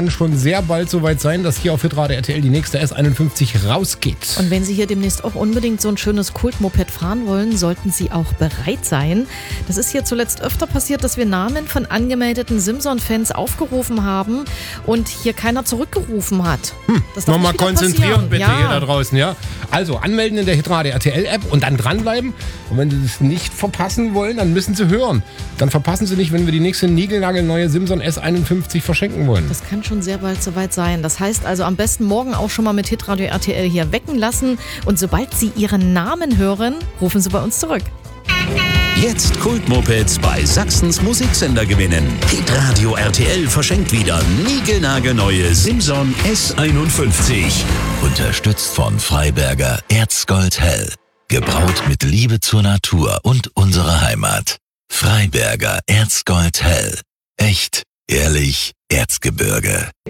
kann schon sehr bald soweit sein, dass hier auf Hitradio RTL die nächste S51 rausgeht. Und wenn Sie hier demnächst auch unbedingt so ein schönes Kultmoped fahren wollen, sollten Sie auch bereit sein. Das ist hier zuletzt öfter passiert, dass wir Namen von angemeldeten Simson-Fans aufgerufen haben und hier keiner zurückgerufen hat. Das darf Nochmal nicht wieder konzentrieren passieren. bitte Ja. hier da draußen, ja? Also anmelden in der Hitradio RTL-App und dann dranbleiben. Und wenn Sie das nicht verpassen wollen, dann müssen Sie hören. Dann verpassen Sie nicht, wenn wir die nächste niegelnagelneue Simson S51 verschenken wollen. Das kann schon sehr bald soweit sein. Das heißt also am besten morgen auch schon mal mit Hitradio RTL hier wecken lassen. Und sobald Sie Ihren Namen hören, rufen Sie bei uns zurück. Jetzt Kultmopeds bei Sachsens Musiksender gewinnen. Hitradio RTL verschenkt wieder niegelnagelneue Simson S51. Unterstützt von Freiberger Erzgold Hell. Gebraut mit Liebe zur Natur und unserer Heimat. Freiberger Erzgold Hell. Echt, ehrlich, Erzgebirge.